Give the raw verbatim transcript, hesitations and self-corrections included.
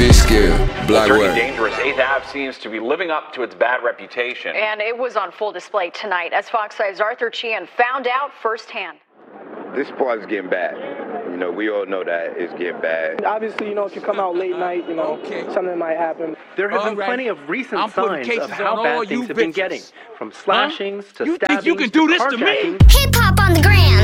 Fish scale, black Dirty white. Dangerous, eighth Ave seems to be living up to its bad reputation. And it was on full display tonight as Fox five's Arthur Chian found out firsthand. This part is getting bad. You know, we all know that it's getting bad. Obviously, you know, if you come out late night, you know, okay. something might happen. There have All been right. plenty of recent I'm putting signs of cases how on bad all things you have been bitches. getting, from slashings Huh? to You think stabbings you can do to this to me? carjacking. Hip hop on the gram.